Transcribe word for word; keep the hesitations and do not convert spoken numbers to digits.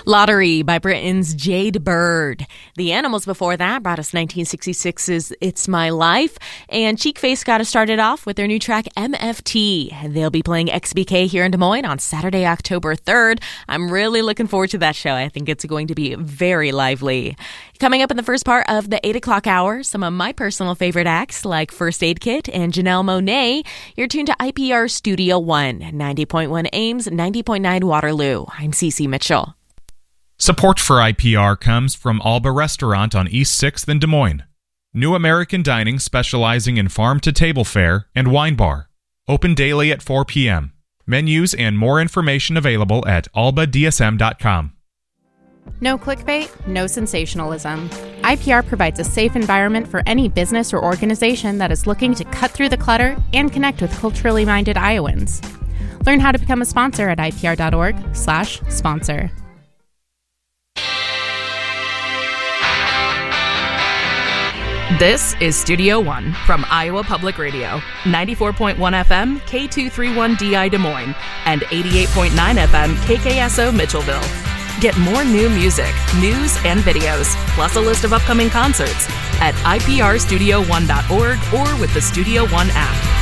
Lottery by Britain's Jade Bird. The Animals before that brought us nineteen sixty-six's It's My Life. And Cheekface got us started off with their new track M F T. They'll be playing X B K here in Des Moines on Saturday, October third. I'm really looking forward to that show. I think it's going to be very lively. Coming up in the first part of the eight o'clock hour, some of my personal favorite acts like First Aid Kit and Janelle Monáe. You're tuned to I P R Studio One, ninety point one Ames, ninety point nine Waterloo. I'm Cece Mitchell. Support for I P R comes from Alba Restaurant on East sixth in Des Moines. New American Dining specializing in farm-to-table fare and wine bar. Open daily at four p.m. Menus and more information available at alba d s m dot com. No clickbait, no sensationalism. I P R provides a safe environment for any business or organization that is looking to cut through the clutter and connect with culturally minded Iowans. Learn how to become a sponsor at I P R dot org slash sponsor. This is Studio One from Iowa Public Radio, ninety-four point one F M, K two thirty-one D I Des Moines, and eighty-eight point nine F M, K K S O Mitchellville. Get more new music, news, and videos, plus a list of upcoming concerts at I P R studio one dot org or with the Studio One app.